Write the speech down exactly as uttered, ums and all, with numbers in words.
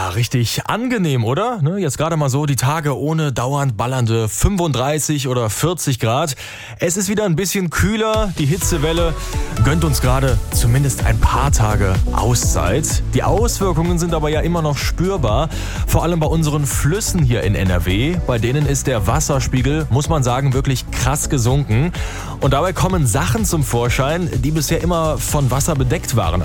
Ja, richtig angenehm, oder? Ne, jetzt gerade mal so die Tage ohne dauernd ballernde fünfunddreißig oder vierzig Grad. Es ist wieder ein bisschen kühler, die Hitzewelle gönnt uns gerade zumindest ein paar Tage Auszeit. Die Auswirkungen sind aber ja immer noch spürbar, vor allem bei unseren Flüssen hier in N R W. Bei denen ist der Wasserspiegel, muss man sagen, wirklich krass gesunken. Und dabei kommen Sachen zum Vorschein, die bisher immer von Wasser bedeckt waren.